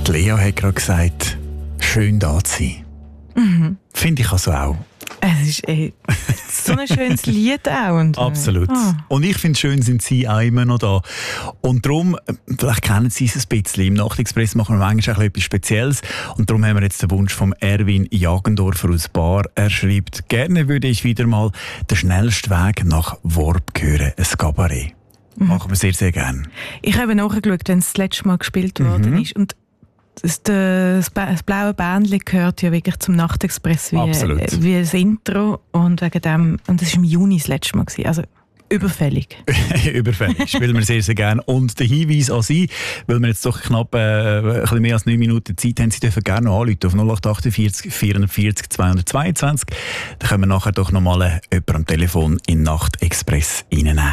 Die Lea hat gerade gesagt, schön da zu sein. Mhm. Finde ich also auch. Es ist so ein schönes Lied auch. Und, Absolut. Und ich finde, schön sind Sie auch immer noch da. Und darum, vielleicht kennen Sie es ein bisschen, im Nachtexpress machen wir manchmal auch etwas Spezielles. Und darum haben wir jetzt den Wunsch von Erwin Jagendorfer aus Bar. Er schreibt, gerne würde ich wieder mal den schnellsten Weg nach Worb hören, ein Kabarett. Machen wir sehr, sehr gerne. Ich habe nachgeschaut, wenn es das letzte Mal gespielt worden ist. Und das blaue Bändchen gehört ja wirklich zum Nachtexpress wie das Intro. Und wegen dem, und das war im Juni das letzte Mal gewesen. Also überfällig. Überfällig, spielen wir sehr, sehr gerne. Und der Hinweis an Sie, weil wir jetzt doch knapp ein bisschen mehr als 9 Minuten Zeit haben, Sie dürfen gerne noch anrufen auf 0848 440 222. Dann können wir nachher doch noch mal jemanden am Telefon in Nachtexpress reinnehmen.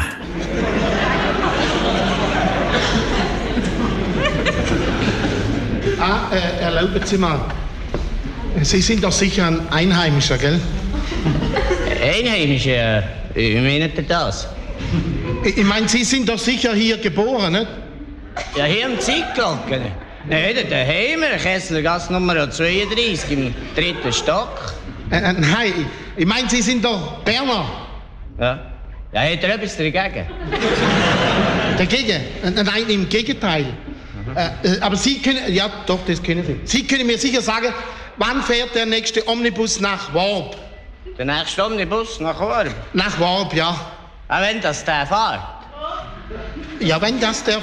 Erlauben Sie mal. Sie sind doch sicher ein Einheimischer, gell? Einheimischer? Wie meint ihr das? Ich meine, Sie sind doch sicher hier geboren, nicht? Ja, hier am Zeitglocken. Nein, daheim, Kesslergasse Nummer 32, im 3. Stock. Nein, ich meine, Sie sind doch Berner. Ja. Ja, hat er etwas dagegen? Dagegen? Nein, im Gegenteil. Aber Sie können, ja doch, das können Sie. Sie können mir sicher sagen, wann fährt der nächste Omnibus nach Worb? Der nächste Omnibus nach Worb? Nach Worb, ja. Auch wenn das der fährt? Ja, wenn das der